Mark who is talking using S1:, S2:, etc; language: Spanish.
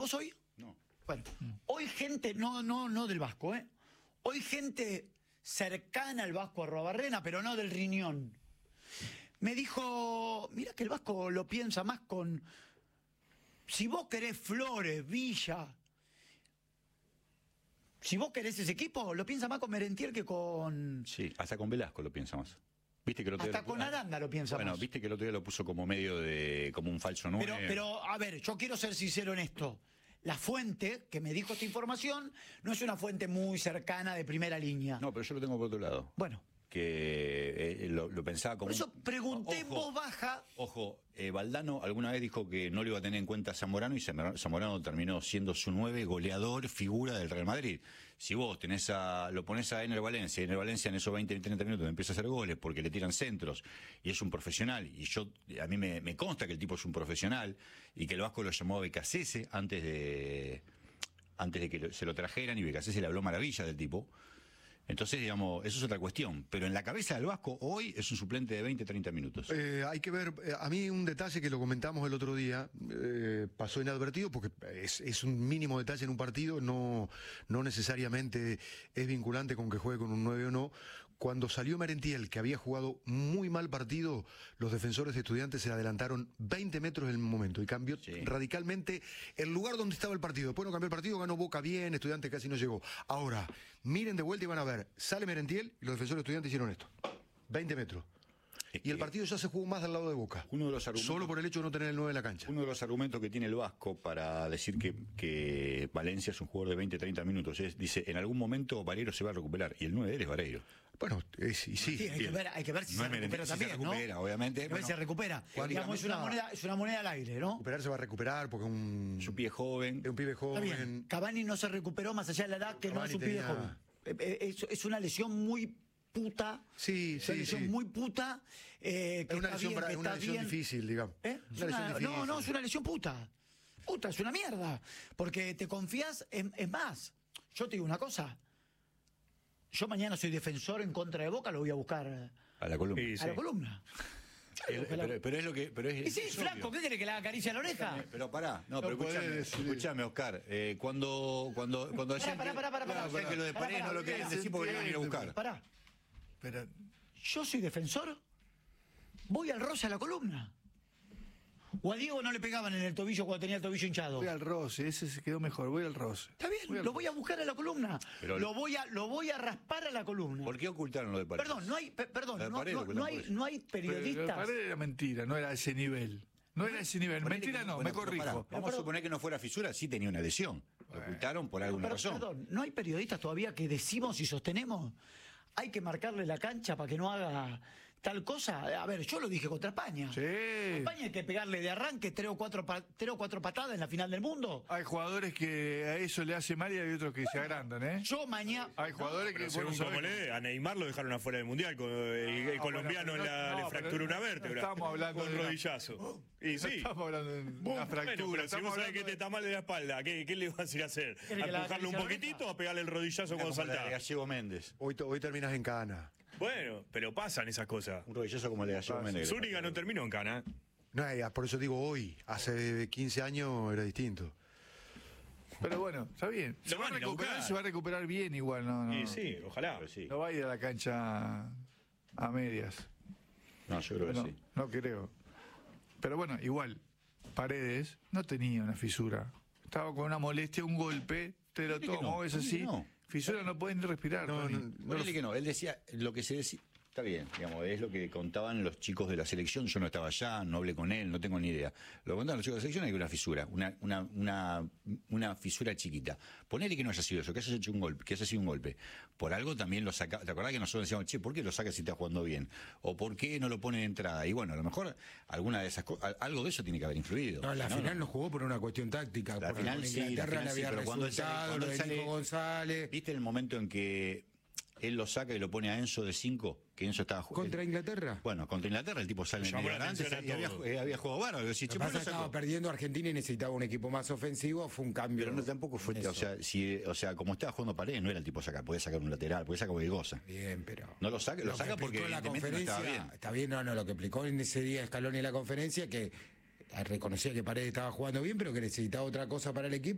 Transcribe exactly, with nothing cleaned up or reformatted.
S1: vos hoy?
S2: No.
S1: Bueno, hoy gente, no, no, no del Vasco, ¿eh? Hoy gente cercana al Vasco Arruabarrena, pero no del Riñón. Me dijo, mira que el Vasco lo piensa más con... Si vos querés Flores, Villa... Si vos querés ese equipo, lo piensa más con Merentiel que con...
S2: Sí, hasta con Velasco lo piensa más. ¿Viste que el otro
S1: Hasta
S2: día
S1: con
S2: lo...
S1: Aranda lo piensa
S2: bueno,
S1: más.
S2: Bueno, viste que el otro día lo puso como medio de... como un falso nueve.
S1: Pero, pero, a ver, yo quiero ser sincero en esto. La fuente que me dijo esta información no es una fuente muy cercana de primera línea.
S2: No, pero yo lo tengo por otro lado.
S1: Bueno.
S2: Que eh, lo, lo pensaba como...
S1: Por eso pregunté en voz baja...
S2: Ojo, eh, Valdano alguna vez dijo que no le iba a tener en cuenta a Zamorano y Zamorano terminó siendo su nueve, goleador, figura del Real Madrid. Si vos tenés a, lo ponés a Ener Valencia, y Ener Valencia en esos veinte, treinta minutos empieza a hacer goles porque le tiran centros y es un profesional, y yo a mí me, me consta que el tipo es un profesional y que el Vasco lo llamó a Becasese antes de, antes de que lo, se lo trajeran, y Becasese le habló maravilla del tipo. Entonces, digamos, eso es otra cuestión. Pero en la cabeza del Vasco hoy es un suplente de veinte, treinta minutos.
S3: Eh, hay que ver, eh, a mí un detalle que lo comentamos el otro día, eh, pasó inadvertido porque es, es un mínimo detalle en un partido, no, no necesariamente es vinculante con que juegue con un nueve o no. Cuando salió Merentiel, que había jugado muy mal partido, los defensores de Estudiantes se adelantaron veinte metros en el momento y cambió sí. radicalmente el lugar donde estaba el partido. Después no cambió el partido, ganó Boca bien, Estudiantes casi no llegó. Ahora, miren de vuelta y van a ver, sale Merentiel y los defensores de Estudiantes hicieron esto. veinte metros. Y el partido ya se jugó más del lado de Boca.
S2: Uno de los argumentos,
S3: solo por el hecho de no tener el nueve en la cancha.
S2: Uno de los argumentos que tiene el Vasco para decir que, que Valencia es un jugador de veinte, treinta minutos es, dice, en algún momento Vareiro se va a recuperar. Y el nueve de él es Vareiro.
S3: Bueno, es, y sí.
S1: sí hay, que ver, hay que ver si no se recupera
S2: si
S1: también,
S2: se recupera,
S1: ¿no?
S2: obviamente.
S1: Bueno, se recupera. Digamos, es, una moneda, es una moneda al aire, ¿no?
S3: Recuperar se va a recuperar porque un...
S2: Es un pibe joven.
S3: Es un pibe joven.
S1: Está bien. Cavani no se recuperó más allá de la edad, que Cavani no es un
S3: tenía...
S1: pibe joven. Es, es una lesión muy... puta,
S3: sí, sí,
S1: una lesión
S3: sí.
S1: muy puta, eh, que
S3: es una
S1: está
S3: lesión,
S1: bien,
S3: para,
S1: que
S3: una
S1: está
S3: lesión
S1: bien.
S3: difícil, digamos.
S1: ¿Eh?
S3: Una
S1: una,
S3: lesión difícil.
S1: No, no, es una lesión puta. Puta, es una mierda. Porque te confías en, es más. Yo te digo una cosa. Yo mañana soy defensor en contra de Boca, lo voy a buscar
S2: a la columna.
S1: Sí, sí. A la columna.
S2: El, pero, pero es lo que. Pero es,
S1: y sí,
S2: es
S1: flaco,
S2: obvio.
S1: ¿qué quiere que le haga caricia a la oreja?
S2: Pero pará, no,
S3: no
S2: pero escúchame, escúchame, Oscar. Eh, cuando, cuando, cuando
S1: pará, pará, pará, pará, pará,
S2: pará, que lo de Paredes no lo querés decir porque lo van a ir a buscar.
S1: Pará.
S4: Pero...
S1: Yo soy defensor, voy al roce a la columna. O a Diego no le pegaban en el tobillo cuando tenía el tobillo hinchado.
S4: Voy al roce, ese se quedó mejor, voy al roce.
S1: Está bien,
S4: voy
S1: lo voy a buscar a la columna. Pero lo voy a, lo voy a raspar a la columna.
S2: ¿Por qué ocultaron lo de Paredes?
S1: Perdón, no hay, pe perdón, no,
S2: Paredes,
S1: no, no hay, no hay periodistas.
S4: Pero Paredes era mentira, no era a ese nivel. No era a ese nivel.
S2: Ponele
S4: Mentira
S2: que,
S4: no,
S2: bueno,
S4: me corrijo.
S2: Pará, vamos
S1: pero,
S2: a suponer que no fuera fisura, sí tenía una lesión. Lo
S4: bueno.
S2: ocultaron por alguna
S1: pero,
S2: razón.
S1: Perdón, ¿no hay periodistas todavía que decimos y sostenemos? Hay que marcarle la cancha para que no haga tal cosa. A ver, yo lo dije contra España.
S4: Sí.
S1: A España hay que pegarle de arranque tres o cuatro, tres o cuatro patadas en la final del mundo.
S4: Hay jugadores que a eso le hace mal y hay otros que bueno, se agrandan, ¿eh?
S1: Yo mañana...
S4: Hay jugadores que...
S5: Según como le, a Neymar lo dejaron afuera del Mundial. Con, el, el ah, colombiano bueno, no, la, no, le fracturó una vértebra.
S4: No estamos hablando
S5: con
S4: de
S5: rodillazo.
S4: Una...
S5: Y sí.
S4: No estamos hablando de una fractura.
S5: Bueno, pero si vos sabés que te está mal de la espalda, ¿qué, qué le vas a ir a hacer? ¿A empujarlo un poquitito o a pegarle el rodillazo cuando saltás?
S2: Gallego Méndez.
S3: Hoy, hoy terminas en cana.
S5: Bueno, pero pasan esas cosas.
S2: Un rodillazo como el de Gallego Méndez.
S5: Zúñiga no terminó en cana.
S3: No, por eso digo hoy. Hace quince años era distinto.
S4: Pero bueno, está bien. Se va a recuperar, se va a recuperar bien igual, ¿no? no.
S5: Y sí, ojalá.
S2: Sí.
S4: No va a ir a la cancha a medias.
S2: No, yo creo que
S4: no,
S2: sí.
S4: No creo. Pero bueno, igual, Paredes no tenía una fisura. Estaba con una molestia, un golpe, te lo tomo, es así. No. Fisura no pueden respirar.
S2: No, no, no, no, que no. Él decía lo que se decía. Está bien, digamos, es lo que contaban los chicos de la selección. Yo no estaba allá, no hablé con él, no tengo ni idea. Lo que contaban los chicos de la selección hay una fisura, una, una, una, una fisura chiquita. Ponele que no haya sido eso, que haya hecho un golpe, que haya sido un golpe. Por algo también lo saca. ¿Te acordás que nosotros decíamos, che, ¿por qué lo saca si está jugando bien? ¿O por qué no lo pone de entrada? Y bueno, a lo mejor alguna de esas cosas, algo de eso tiene que haber influido.
S6: No, la
S2: ¿no?
S6: final no jugó por una cuestión táctica.
S2: La final sí,
S6: Inglaterra
S2: la final
S6: le había
S2: sí, pero cuando él sale, cuando él sale,
S6: González.
S2: ¿Viste el momento en que él lo saca y lo pone a Enzo de cinco? Que Enzo estaba jugando.
S6: ¿Contra Inglaterra?
S2: Bueno, contra Inglaterra el tipo sale en medio antes y había, eh, había jugado bárbaro. Lo
S6: que pasa estaba perdiendo Argentina y necesitaba un equipo más ofensivo, fue un cambio.
S2: Pero no tampoco fue, o sea, si, o sea, como estaba jugando Paredes, no era el tipo sacar, podía sacar un lateral, podía sacar cualquier cosa.
S6: Bien, pero.
S2: No lo saca, lo, lo saca porque
S6: la conferencia,
S2: no estaba bien.
S6: Está bien, no, no, lo que explicó en ese día Scaloni en la conferencia, que reconocía que Paredes estaba jugando bien, pero que necesitaba otra cosa para el equipo.